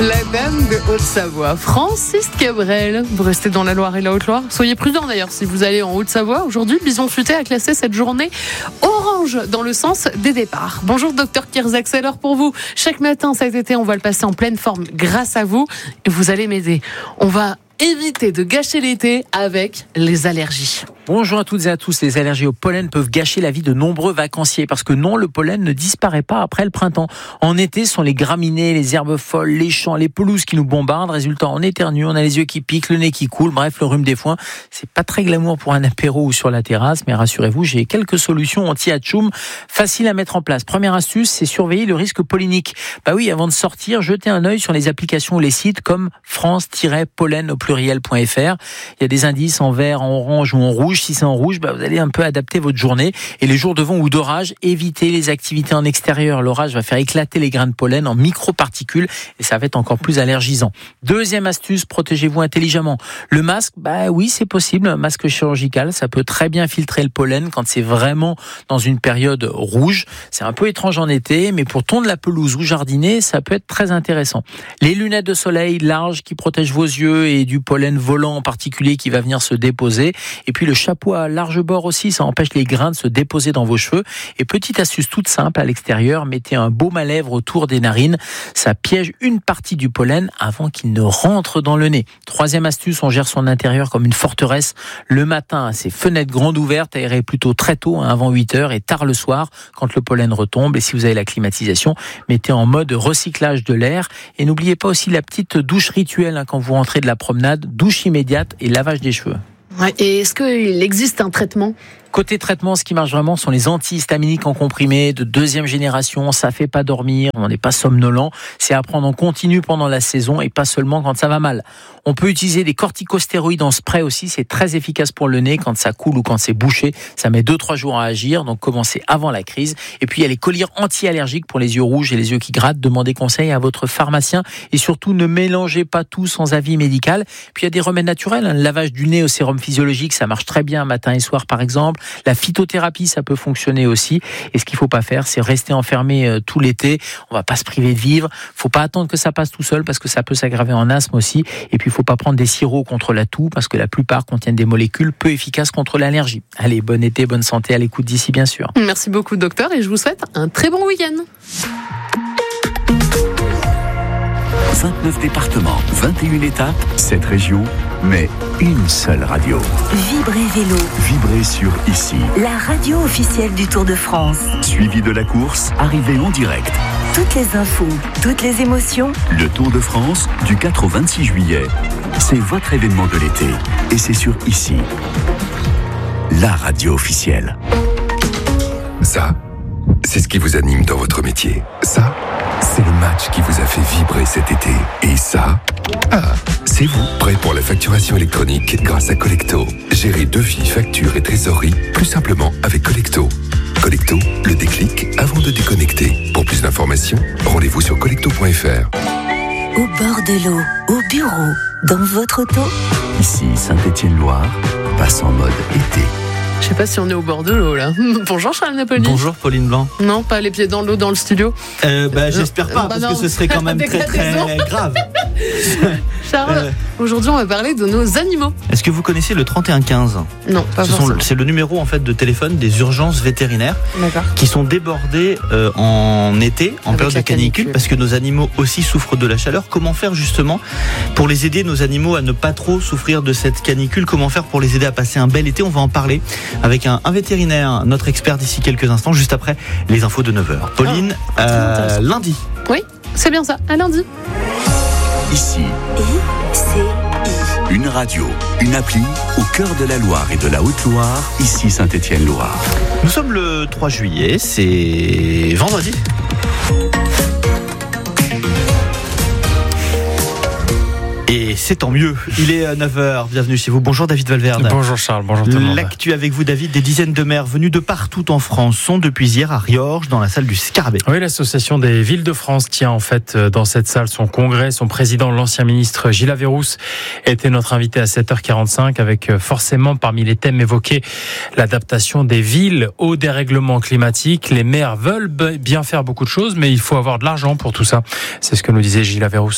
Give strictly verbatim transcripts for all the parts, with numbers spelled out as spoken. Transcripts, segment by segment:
La dame de Haute-Savoie, Francis Cabrel. Vous restez dans la Loire et la Haute-Loire. Soyez prudents d'ailleurs si vous allez en Haute-Savoie. Aujourd'hui, Bison Futé a classé cette journée orange dans le sens des départs. Bonjour docteur Kirzac, c'est l'heure pour vous. Chaque matin cet été, on va le passer en pleine forme grâce à vous. Et vous allez m'aider. On va éviter de gâcher l'été avec les allergies. Bonjour à toutes et à tous. Les allergies au pollen peuvent gâcher la vie de nombreux vacanciers parce que non, le pollen ne disparaît pas après le printemps. En été, ce sont les graminées, les herbes folles, les champs, les pelouses qui nous bombardent. Résultat, on éternue, on a les yeux qui piquent, le nez qui coule, bref, le rhume des foins. C'est pas très glamour pour un apéro ou sur la terrasse, mais rassurez-vous, j'ai quelques solutions anti-atchoum faciles à mettre en place. Première astuce, c'est surveiller le risque pollinique. Bah oui, avant de sortir, jetez un œil sur les applications ou les sites comme france-pollen au pluriel.fr. Il y a des indices en vert, en orange ou en rouge. Si c'est en rouge, bah vous allez un peu adapter votre journée. Et les jours de vent ou d'orage, évitez les activités en extérieur. L'orage va faire éclater les grains de pollen en microparticules et ça va être encore plus allergisant. Deuxième astuce, protégez-vous intelligemment. Le masque, bah oui, c'est possible. Un masque chirurgical, ça peut très bien filtrer le pollen quand c'est vraiment dans une période rouge. C'est un peu étrange en été, mais pour tondre la pelouse ou jardiner, ça peut être très intéressant. Les lunettes de soleil larges qui protègent vos yeux et du pollen volant en particulier qui va venir se déposer. Et puis le chapeau à large bord aussi, ça empêche les grains de se déposer dans vos cheveux. Et petite astuce toute simple à l'extérieur, mettez un baume à lèvres autour des narines. Ça piège une partie du pollen avant qu'il ne rentre dans le nez. Troisième astuce, on gère son intérieur comme une forteresse. Le matin, ses fenêtres grandes ouvertes, aérez plutôt très tôt, hein, avant huit heures et tard le soir quand le pollen retombe. Et si vous avez la climatisation, mettez en mode recyclage de l'air. Et n'oubliez pas aussi la petite douche rituelle hein, quand vous rentrez de la promenade, douche immédiate et lavage des cheveux. Ouais, et est-ce qu'il existe un traitement ? Côté traitement, ce qui marche vraiment sont les antihistaminiques en comprimé de deuxième génération. Ça fait pas dormir, on n'est pas somnolent. C'est à prendre en continu pendant la saison et pas seulement quand ça va mal. On peut utiliser des corticostéroïdes en spray aussi. C'est très efficace pour le nez quand ça coule ou quand c'est bouché. Ça met deux trois jours à agir, donc commencez avant la crise. Et puis il y a les collyres anti-allergiques pour les yeux rouges et les yeux qui grattent. Demandez conseil à votre pharmacien et surtout ne mélangez pas tout sans avis médical. Puis il y a des remèdes naturels. Le lavage du nez au sérum physiologique, ça marche très bien matin et soir par exemple. La phytothérapie, ça peut fonctionner aussi. Et ce qu'il faut pas faire, c'est rester enfermé euh, tout l'été. On va pas se priver de vivre. Faut pas attendre que ça passe tout seul parce que ça peut s'aggraver en asthme aussi. Et puis, il faut pas prendre des sirops contre la toux parce que la plupart contiennent des molécules peu efficaces contre l'allergie. Allez, bon été, bonne santé à l'écoute d'ici, bien sûr. Merci beaucoup, docteur, et je vous souhaite un très bon week-end. vingt-neuf départements, vingt et une étapes, sept régions, mais une seule radio. Vibrez Vélo. Vibrez sur Ici. La radio officielle du Tour de France. Suivi de la course, arrivée en direct. Toutes les infos, toutes les émotions. Le Tour de France, du quatre au vingt-six juillet. C'est votre événement de l'été. Et c'est sur Ici. La radio officielle. Ça, c'est ce qui vous anime dans votre métier. Ça, c'est le match qui vous a fait vibrer cet été. Et ça, ah, c'est vous, prêt pour la facturation électronique grâce à Collecto. Gérez devis, factures et trésorerie plus simplement avec Collecto. Collecto, le déclic avant de déconnecter. Pour plus d'informations, rendez-vous sur collecto point f r. Au bord de l'eau, au bureau, dans votre auto. Ici, Saint-Étienne-Loire, passe en mode été. Je sais pas si on est au bord de l'eau là. Bonjour Charles Napoli. Bonjour Pauline Blanc. Non, pas les pieds dans l'eau dans le studio. Euh, bah, j'espère pas, bah parce non. que ce serait quand même très très grave. Charles, Euh. aujourd'hui on va parler de nos animaux. Est-ce que vous connaissez le trente et un quinze ? Non, pas Ce sont- forcément. C'est le numéro en fait de téléphone des urgences vétérinaires D'accord. qui sont débordées euh, en été, en Avec période de la canicule, canicule. parce que nos animaux aussi souffrent de la chaleur. Comment faire justement pour les aider, nos animaux, à ne pas trop souffrir de cette canicule ? Comment faire pour les aider à passer un bel été ? On va en parler avec un, un vétérinaire, notre expert d'ici quelques instants, juste après les infos de neuf heures. Pauline, Ah, très euh, intéressant. lundi. Oui, c'est bien ça. À lundi. Ici, I C I. une radio, une appli au cœur de la Loire et de la Haute-Loire. Ici, Saint-Étienne-Loire. Nous sommes le trois juillet, c'est vendredi. Et c'est tant mieux. Il est neuf heures. Bienvenue chez vous. Bonjour David Valverde. Bonjour Charles, bonjour tout le monde. L'actu avec vous David, des dizaines de maires venus de partout en France sont depuis hier à Riorges dans la salle du Scarabée. Oui, l'association des villes de France tient en fait dans cette salle son congrès. Son président, l'ancien ministre Gilles Averrousse, était notre invité à sept heures quarante-cinq avec forcément parmi les thèmes évoqués l'adaptation des villes au dérèglement climatique. Les maires veulent bien faire beaucoup de choses, mais il faut avoir de l'argent pour tout ça. C'est ce que nous disait Gilles Averrousse.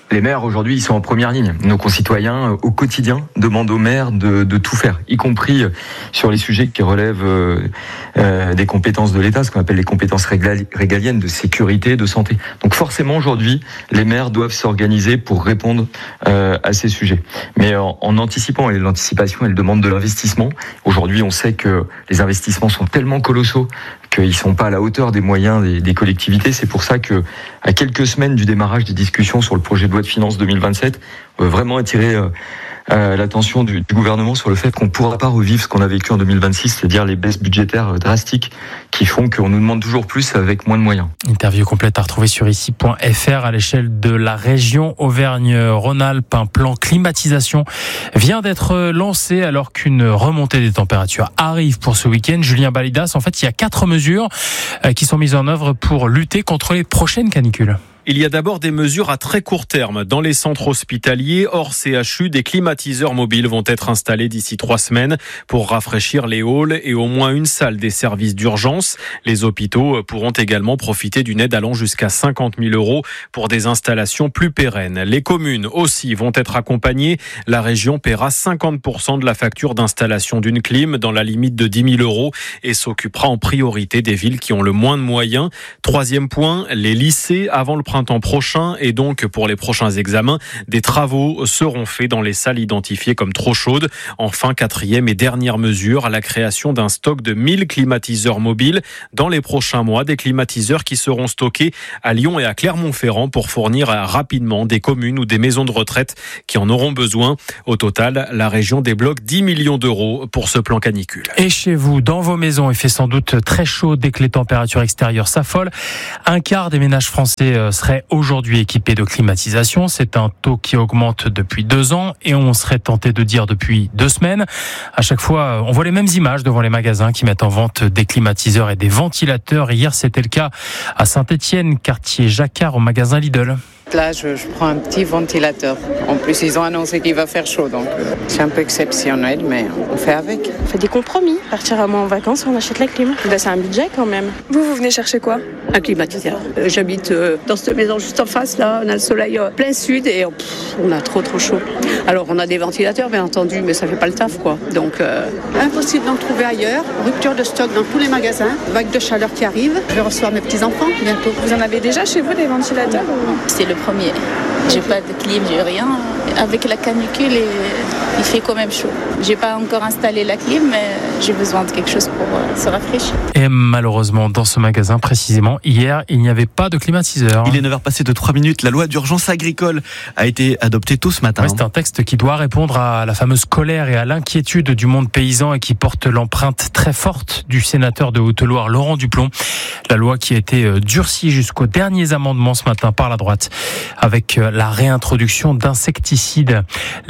Les maires aujourd'hui, ils sont en première ligne. Nos concitoyens, au quotidien, demandent aux maires de, de tout faire, y compris sur les sujets qui relèvent euh, euh, des compétences de l'État, ce qu'on appelle les compétences régaliennes de sécurité, de santé. Donc forcément, aujourd'hui, les maires doivent s'organiser pour répondre euh, à ces sujets. Mais en, en anticipant, et l'anticipation, elle demande de l'investissement. Aujourd'hui, on sait que les investissements sont tellement colossaux qu'ils ne sont pas à la hauteur des moyens des, des collectivités. C'est pour ça que, à quelques semaines du démarrage des discussions sur le projet de loi de finances deux mille vingt-sept, on veut vraiment attirer euh, euh, l'attention du, du gouvernement sur le fait qu'on ne pourra pas revivre ce qu'on a vécu en deux mille vingt-six, c'est-à-dire les baisses budgétaires drastiques qui font qu'on nous demande toujours plus avec moins de moyens. Interview complète à retrouver sur ici point f r. À l'échelle de la région Auvergne-Rhône-Alpes, un plan climatisation vient d'être lancé alors qu'une remontée des températures arrive pour ce week-end. Julien Balidas, en fait, il y a quatre mesures qui sont mises en œuvre pour lutter contre les prochaines canicules. Il y a d'abord des mesures à très court terme. Dans les centres hospitaliers, hors C H U, des climatiseurs mobiles vont être installés d'ici trois semaines pour rafraîchir les halls et au moins une salle des services d'urgence. Les hôpitaux pourront également profiter d'une aide allant jusqu'à cinquante mille euros pour des installations plus pérennes. Les communes aussi vont être accompagnées. La région paiera cinquante pour cent de la facture d'installation d'une clim dans la limite de dix mille euros et s'occupera en priorité des villes qui ont le moins de moyens. Troisième point, les lycées avant le printemps prochain et donc pour les prochains examens, des travaux seront faits dans les salles identifiées comme trop chaudes. Enfin, quatrième et dernière mesure, la création d'un stock de mille climatiseurs mobiles dans les prochains mois, des climatiseurs qui seront stockés à Lyon et à Clermont-Ferrand pour fournir rapidement des communes ou des maisons de retraite qui en auront besoin. Au total, la région débloque dix millions d'euros pour ce plan canicule. Et chez vous, dans vos maisons, il fait sans doute très chaud dès que les températures extérieures s'affolent. Un quart des ménages français seraient aujourd'hui équipés de climatisation. C'est un taux qui augmente depuis deux ans et on serait tenté de dire depuis deux semaines. À chaque fois, on voit les mêmes images devant les magasins qui mettent en vente des climatiseurs et des ventilateurs. Hier, c'était le cas à Saint-Étienne, quartier Jacquard, au magasin Lidl. Là, je, je prends un petit ventilateur. En plus, ils ont annoncé qu'il va faire chaud, donc euh, c'est un peu exceptionnel, mais on fait avec. On fait des compromis. Partir à moi en vacances, on achète la clim. Là, c'est un budget quand même. Vous, vous venez chercher quoi? Un climatiseur. Euh, j'habite euh, dans cette maison juste en face, là. On a le soleil euh, plein sud et oh, pff, on a trop, trop chaud. Alors, on a des ventilateurs, bien entendu, mais ça fait pas le taf, quoi. Donc, euh, impossible d'en trouver ailleurs. Rupture de stock dans tous les magasins. Vague de chaleur qui arrive. Je vais recevoir mes petits-enfants bientôt. Vous en avez déjà chez vous des ventilateurs? C'est le premier. J'ai pas de clim, j'ai rien. Avec la canicule, il fait quand même chaud. J'ai pas encore installé la clim, mais j'ai besoin de quelque chose pour se rafraîchir. Et malheureusement, dans ce magasin, précisément, hier, il n'y avait pas de climatiseur. Il est neuf heures passées de trois minutes. La loi d'urgence agricole a été adoptée tôt ce matin. Ouais, c'est un texte qui doit répondre à la fameuse colère et à l'inquiétude du monde paysan et qui porte l'empreinte très forte du sénateur de Haute-Loire, Laurent Duplon. La loi qui a été durcie jusqu'aux derniers amendements ce matin par la droite, avec la réintroduction d'insecticides.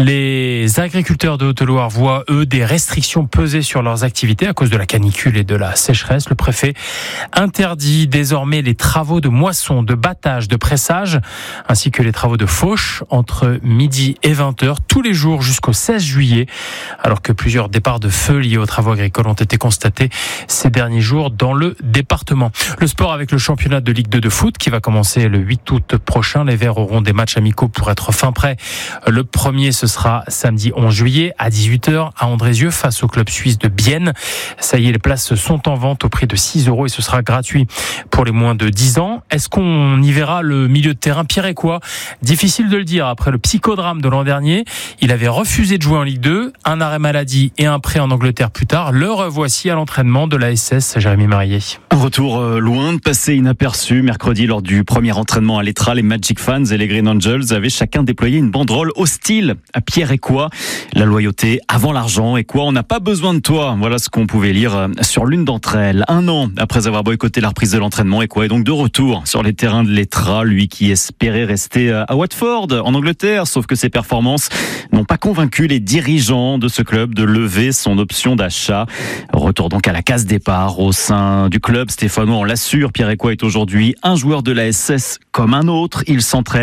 Les agriculteurs de Haute-Loire voient, eux, des restrictions peser sur leurs activités à cause de la canicule et de la sécheresse. Le préfet interdit désormais les travaux de moisson, de battage, de pressage, ainsi que les travaux de fauche entre midi et vingt heures tous les jours jusqu'au seize juillet, alors que plusieurs départs de feu liés aux travaux agricoles ont été constatés ces derniers jours dans le département. Le sport avec le championnat de Ligue deux de foot qui va commencer le huit août prochain. Les Verts auront des matchs amicaux pour être fin prêts. Le premier, ce sera samedi onze juillet à dix-huit heures à Andrézieux face au club suisse de Bienne. Ça y est, les places sont en vente au prix de six euros et ce sera gratuit pour les moins de dix ans. Est-ce qu'on y verra le milieu de terrain Pierrecois? Difficile de le dire. Après le psychodrame de l'an dernier, il avait refusé de jouer en Ligue deux, un arrêt maladie et un prêt en Angleterre plus tard. Le revoici à l'entraînement de l'A S S, Jérémy Marié. Un retour loin de passer inaperçu. Mercredi, lors du premier entraînement à l'Etra, les Magic Fans et les Green Angels avaient chacun déployé une banderole hostile à Pierrecois. La loyauté avant l'argent. Et quoi, on n'a pas besoin de toi. Voilà ce qu'on pouvait lire sur l'une d'entre elles. Un an après avoir boycotté la reprise de l'entraînement, et quoi est donc de retour sur les terrains de l'Etra, lui qui espérait rester à Watford, en Angleterre, sauf que ses performances n'ont pas convaincu les dirigeants de ce club de lever son option d'achat. Retour donc à la case départ au sein du club stéphanois, on l'assure. Pierrecois est aujourd'hui un joueur de l'A S S comme un autre. Il s'entraîne normalement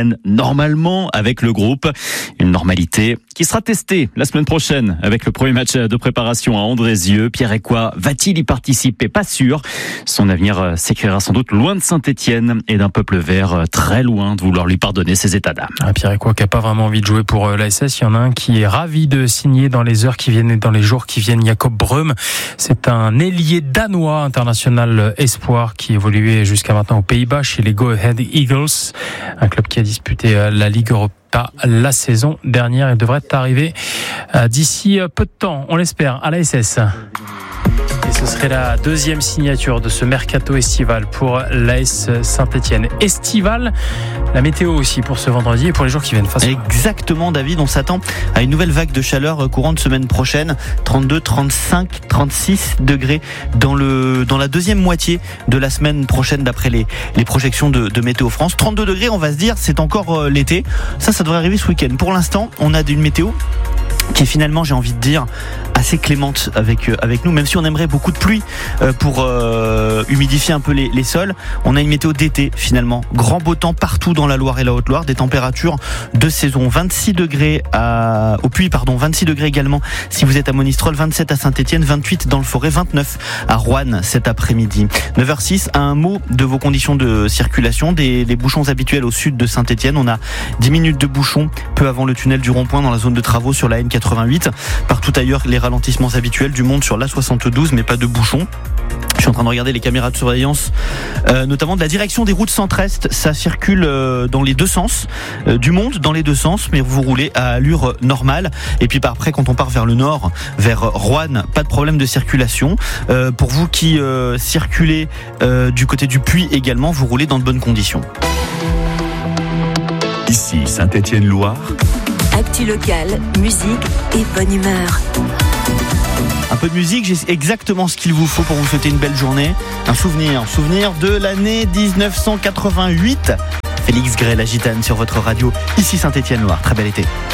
normalement avec le groupe. Une normalité qui sera testée la semaine prochaine avec le premier match de préparation à Andrézieux. Pierre Ecoua va-t-il y participer? Pas sûr. Son avenir s'écrira sans doute loin de Saint-Étienne et d'un peuple vert très loin de vouloir lui pardonner ses états d'âme. Ah, Pierre Ecoua qui n'a pas vraiment envie de jouer pour l'A S S. Il y en a un qui est ravi de signer dans les heures qui viennent et dans les jours qui viennent. Jacob Brøm, c'est un ailier danois international espoir qui évoluait jusqu'à maintenant aux Pays-Bas chez les Go Ahead Eagles, un club qui a disputé la Ligue Europa la saison dernière et devrait arriver d'ici peu de temps, on l'espère, à l'A S S. Et ce serait la deuxième signature de ce mercato estival pour l'A S Saint-Étienne. Estival, la météo aussi pour ce vendredi et pour les jours qui viennent. Face Exactement, David, on s'attend à une nouvelle vague de chaleur courant de semaine prochaine. trente-deux, trente-cinq, trente-six degrés dans, le, dans la deuxième moitié de la semaine prochaine d'après les, les projections de, de Météo France. trente-deux degrés, on va se dire, c'est encore l'été. Ça, ça devrait arriver ce week-end. Pour l'instant, on a une météo qui est finalement, j'ai envie de dire, assez clémente avec avec nous, même si on aimerait beaucoup de pluie pour euh, humidifier un peu les, les sols. On a une météo d'été finalement, grand beau temps partout dans la Loire et la Haute-Loire, des températures de saison, vingt-six degrés à, au Puy, pardon, vingt-six degrés également si vous êtes à Monistrol, vingt-sept à Saint-Étienne, vingt-huit dans le Forêt, vingt-neuf à Roanne cet après-midi. neuf heures six, un mot de vos conditions de circulation, des, des bouchons habituels au sud de Saint-Étienne. On a dix minutes de bouchons peu avant le tunnel du rond-point dans la zone de travaux sur la N quatre-vingt-huit. Partout ailleurs, les ralentissements habituels, du monde sur l'A soixante-douze, mais pas de bouchons. Je suis en train de regarder les caméras de surveillance, euh, notamment de la direction des routes centre-est. Ça circule euh, dans les deux sens, euh, du monde dans les deux sens, mais vous roulez à allure normale. Et puis par après, quand on part vers le nord, vers Roanne, pas de problème de circulation. Euh, pour vous qui euh, circulez euh, du côté du Puy également, vous roulez dans de bonnes conditions. Ici, Saint-Étienne-Loire. Actu locale, musique et bonne humeur. Un peu de musique, j'ai exactement ce qu'il vous faut pour vous souhaiter une belle journée. Un souvenir, un souvenir de l'année dix-neuf cent quatre-vingt-huit. Félix Gray, la gitane sur votre radio, ici Saint-Étienne-Loire. Très bel été.